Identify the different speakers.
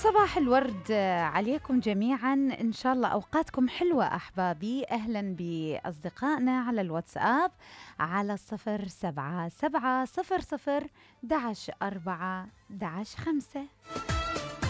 Speaker 1: صباح الورد عليكم جميعا، إن شاء الله أوقاتكم حلوة أحبابي. أهلا بأصدقائنا على الواتساب على 077000 11 4 11 5.